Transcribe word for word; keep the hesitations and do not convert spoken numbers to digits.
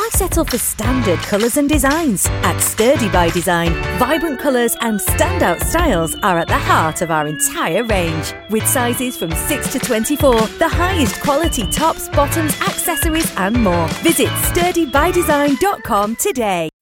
settle for standard colours and designs? At Sturdy by Design, vibrant colours and standout styles are at the heart of our entire range. With sizes from six to twenty-four, the highest quality tops, bottoms, accessories and more. Visit sturdy by design dot com today.